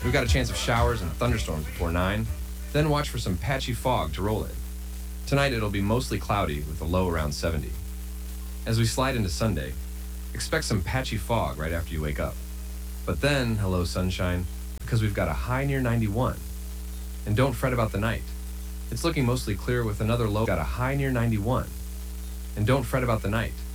We've got a chance of showers and thunderstorms before 9, then watch for some patchy fog to roll in. Tonight it'll be mostly cloudy with a low around 70. As we slide into Sunday, expect some patchy fog right after you wake up. But then, hello sunshine, because we've got a high near 91. And don't fret about the night. It's looking mostly clear with another low, got a high near 91. And don't fret about the night.